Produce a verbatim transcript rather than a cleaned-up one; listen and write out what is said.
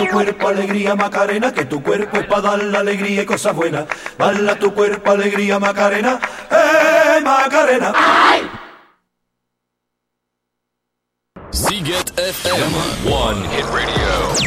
cuerpo alegría Macarena, que tu cuerpo es para dar la alegría y cosas buenas. Baila tu cuerpo alegría Macarena, eh Macarena. ¡Ay! Ziget F M, One Hit Radio.